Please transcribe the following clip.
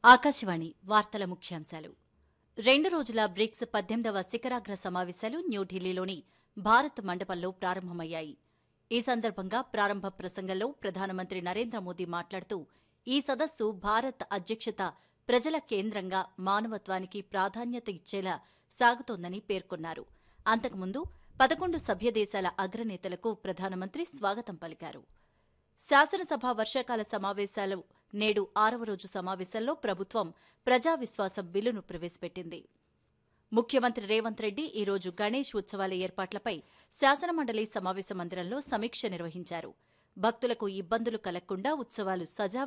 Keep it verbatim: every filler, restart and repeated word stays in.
ఆకాశవాణి వార్తల ముఖ్యాంశాలు రెండు రోజుల బ్రిక్స్ పద్దెనిమిదవ శిఖరాగ్ర సమావేశాలు న్యూఢిల్లీలోని భారత్ మండపంలో ప్రారంభమయ్యాయి. ఈ సందర్భంగా ప్రారంభ ప్రసంగంలో ప్రధానమంత్రి నరేంద్ర మోదీ మాట్లాడుతూ ఈ సదస్సు భారత్ అధ్యక్షత ప్రజల కేంద్రంగా మానవత్వానికి ప్రాధాన్యత ఇచ్చేలా సాగుతోందని పేర్కొన్నారు. అంతకుముందు పదకొండు సభ్యదేశాల అగ్రనేతలకు ప్రధానమంత్రి స్వాగతం పలికారు. శాసనసభ వర్షాకాల సమావేశాలు నేడు ఆరవ రోజు సమావేశంలో ప్రభుత్వం ప్రజా విశ్వాసం బిల్లును ప్రవేశపెట్టింది. ముఖ్యమంత్రి రేవంత్ రెడ్డి ఈ రోజు గణేష్ ఉత్సవాల ఏర్పాట్లపై శాసనమండలి సమావేశ మందిరంలో సమీక్ష నిర్వహించారు. భక్తులకు ఇబ్బందులు కలగకుండా ఉత్సవాలు సజావుగా